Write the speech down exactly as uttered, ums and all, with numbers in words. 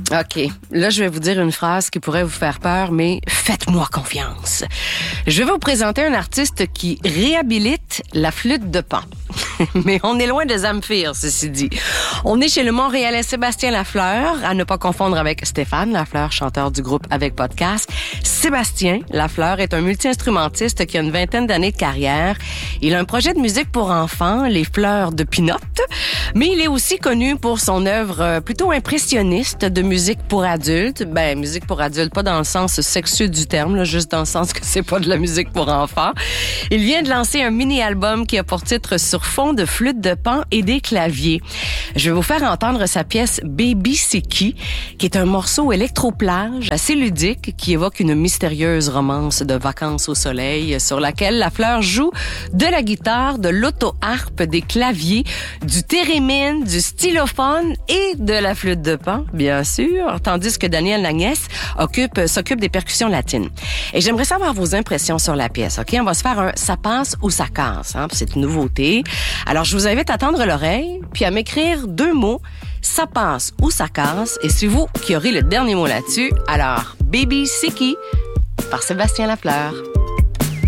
OK. Là, je vais vous dire une phrase qui pourrait vous faire peur, mais faites-moi confiance. Je vais vous présenter un artiste qui réhabilite la flûte de Pan. Mais on est loin de Zamfir, ceci dit. On est chez le Montréalais Sébastien Lafleur, à ne pas confondre avec Stéphane Lafleur, chanteur du groupe Avec Podcast. Sébastien Lafleur est un multi-instrumentiste qui a une vingtaine d'années de carrière. Il a un projet de musique pour enfants, Les Fleurs de Pinot, mais il est aussi connu pour son œuvre plutôt impressionniste de musique pour adultes. Ben, musique pour adultes, pas dans le sens sexueux du terme, là, juste dans le sens que c'est pas de la musique pour enfants. Il vient de lancer un mini-album qui a pour titre Sur fond de flûte de Pan et des claviers. Je vais vous faire entendre sa pièce Baby C'est qui, qui est un morceau électroplage assez ludique qui évoque une mystérieuse romance de vacances au soleil sur laquelle Lafleur joue de la guitare, de l'auto-harpe, des claviers, du thérémine, du stylophone et de la flûte de Pan, bien sûr, tandis que Daniel Nagnès occupe, s'occupe des percussions latines. Et j'aimerais savoir vos impressions sur la pièce, OK? On va se faire un « ça passe ou ça casse », hein? C'est une nouveauté. Alors, je vous invite à tendre l'oreille, puis à m'écrire deux mots, ça passe ou ça casse, et c'est vous qui aurez le dernier mot là-dessus. Alors, Baby C'est qui par Sébastien Lafleur.